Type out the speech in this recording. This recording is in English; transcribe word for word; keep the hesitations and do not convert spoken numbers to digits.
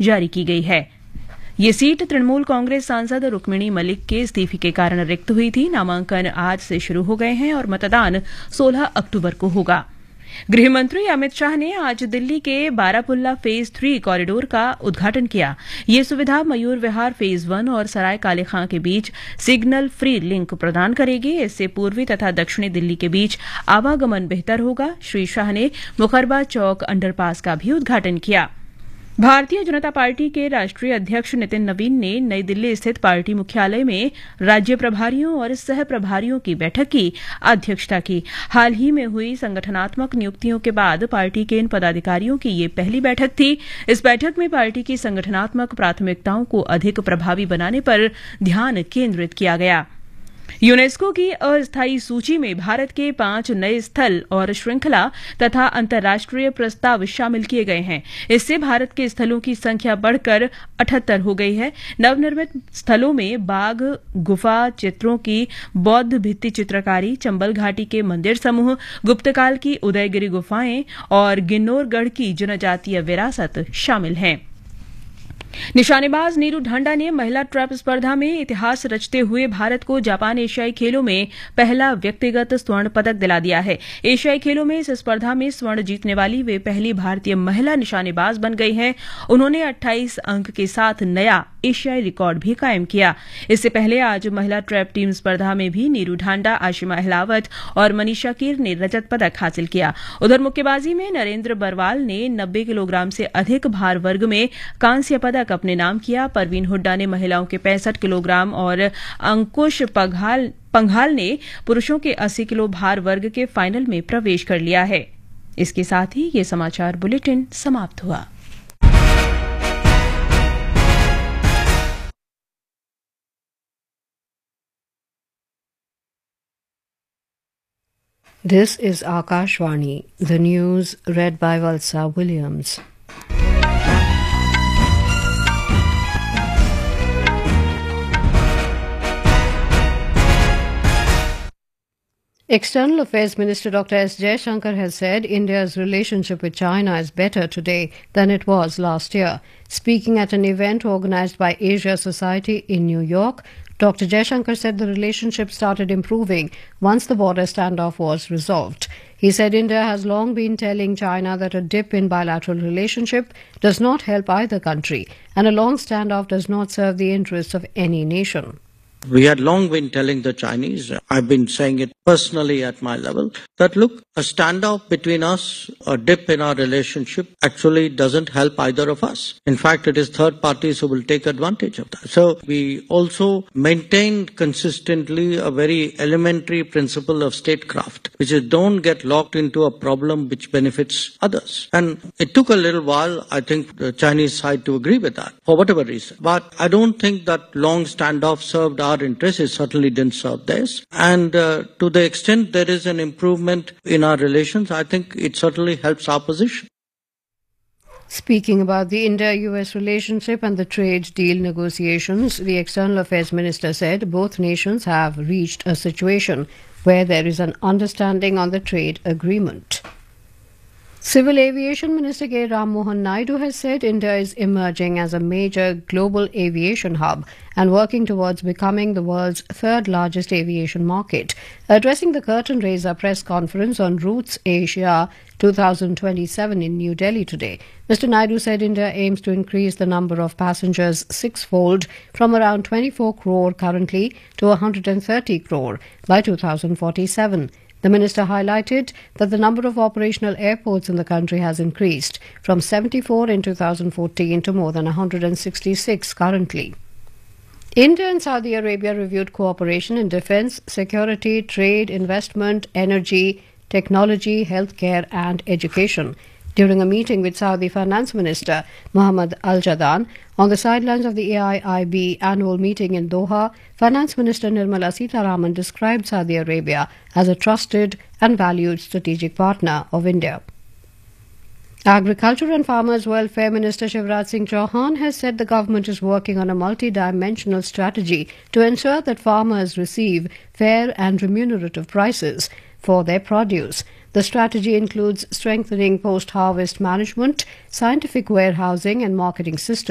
जारी की गई है। ये सीट तृणमूल कांग्रेस सांसद रुक्मिणी मलिक के इस्तीफे के कारण रिक्त हुई थी। नामांकन आज से शुरू हो गए हैं और मतदान सोलह अक्टूबर को होगा। गृहमंत्री अमित शाह ने आज दिल्ली के बारामुल्ला फेज थ्री कॉरिडोर का उद्घाटन किया। ये सुविधा मयूर विहार फेज वन और सराय काले खां के बीच सिग्नल फ्री लिंक प्रदान करेगी। इससे पूर्वी तथा दक्षिणी दिल्ली के बीच आवागमन बेहतर होगा। श्री शाह ने मुखरबा चौक अंडरपास का भी उद्घाटन किया। भारतीय जनता पार्टी के राष्ट्रीय अध्यक्ष नितिन नवीन ने नई दिल्ली स्थित पार्टी मुख्यालय में राज्य प्रभारियों और सह प्रभारियों की बैठक की अध्यक्षता की। हाल ही में हुई संगठनात्मक नियुक्तियों के बाद पार्टी के इन पदाधिकारियों की ये पहली बैठक थी। इस बैठक में पार्टी की संगठनात्मक प्राथमिकताओं को अधिक प्रभावी बनाने पर ध्यान केंद्रित किया गया। यूनेस्को की अस्थायी सूची में भारत के पांच नए स्थल और श्रृंखला तथा अंतर्राष्ट्रीय प्रस्ताव शामिल किए गए हैं। इससे भारत के स्थलों की संख्या बढ़कर अठहत्तर हो गई है। नवनिर्मित स्थलों में बाघ गुफा चित्रों की बौद्ध भित्ति चित्रकारी, चंबल घाटी के मंदिर समूह, गुप्तकाल की उदयगिरी गुफाएं और गिन्नौरगढ़ की जनजातीय विरासत शामिल हैं। निशानेबाज नीरू ढांडा ने महिला ट्रैप स्पर्धा में इतिहास रचते हुए भारत को जापान एशियाई खेलों में पहला व्यक्तिगत स्वर्ण पदक दिला दिया है। एशियाई खेलों में इस स्पर्धा में स्वर्ण जीतने वाली वे पहली भारतीय महिला निशानेबाज बन गई हैं। उन्होंने अट्ठाईस अंक के साथ नया एशियाई रिकॉर्ड भी कायम किया। इससे पहले आज महिला ट्रैप टीम स्पर्धा में भी नीरू ढांडा, आशिमा अहलावत और मनीषा कीर ने रजत पदक हासिल किया। उधर मुक्केबाजी में नरेंद्र बरवाल ने नब्बे किलोग्राम से अधिक भार वर्ग में कांस्य पदक अपने नाम किया। परवीन हुड्डा ने महिलाओं के पैंसठ किलोग्राम और अंकुश पघाल पंघाल ने पुरुषों के अस्सी किलो भार वर्ग के फाइनल में प्रवेश कर लिया है। इसके साथ ही ये समाचार बुलेटिन समाप्त हुआ। This is Akashvani, the news read by Valsa Williams. External Affairs Minister Doctor S. Jaishankar has said India's relationship with China is better today than it was last year. Speaking at an event organized by Asia Society in New York, Doctor Jaishankar said the relationship started improving once the border standoff was resolved. He said India has long been telling China that a dip in bilateral relationship does not help either country, and a long standoff does not serve the interests of any nation. We had long been telling the Chinese, I've been saying it personally at my level, that look, a standoff between us, a dip in our relationship actually doesn't help either of us. In fact, it is third parties who will take advantage of that. So we also maintained consistently a very elementary principle of statecraft, which is don't get locked into a problem which benefits others. And it took a little while, I think, the Chinese side to agree with that, for whatever reason. But I don't think that long standoff served our Our interests. It certainly didn't serve theirs. And uh, to the extent there is an improvement in our relations, I think it certainly helps our position. Speaking about the India-U S relationship and the trade deal negotiations, the External Affairs Minister said both nations have reached a situation where there is an understanding on the trade agreement. Civil Aviation Minister K. Ram Mohan Naidu has said India is emerging as a major global aviation hub and working towards becoming the world's third largest aviation market. Addressing the curtain raiser press conference on Routes Asia twenty twenty-seven in New Delhi today, Mister Naidu said India aims to increase the number of passengers sixfold from around twenty-four crore currently to one hundred thirty crore by two thousand forty-seven. The minister highlighted that the number of operational airports in the country has increased from seventy-four in two thousand fourteen to more than one hundred sixty-six currently. India and Saudi Arabia reviewed cooperation in defense, security, trade, investment, energy, technology, healthcare and education. During a meeting with Saudi Finance Minister Mohammed Al-Jadaan on the sidelines of the A I I B annual meeting in Doha, Finance Minister Nirmala Sitharaman described Saudi Arabia as a trusted and valued strategic partner of India. Agriculture and Farmers Welfare Minister Shivraj Singh Chauhan has said the government is working on a multi-dimensional strategy to ensure that farmers receive fair and remunerative prices for their produce. The strategy includes strengthening post-harvest management, scientific warehousing and marketing systems,